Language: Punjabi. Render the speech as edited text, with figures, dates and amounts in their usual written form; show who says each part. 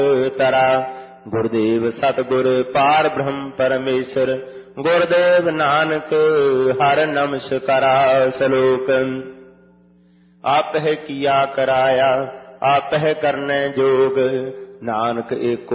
Speaker 1: ਤਰਾ। ਗੁਰਦੇਵ ਸਤਿਗੁਰ ਪਾਰ ਬ੍ਰਹਮ ਪਰਮੇਸ਼ਰ, ਗੁਰਦੇਵ ਨਾਨਕ ਹਰਿ ਨਮਸਕਾਰਾ। ਸਲੋਕ। ਆਪਹਿ ਕੀਆ ਕਰਾਇਆ, ਆਪਹਿ ਕਰਨੈ ਜੋਗ, ਨਾਨਕ ਏਕੋ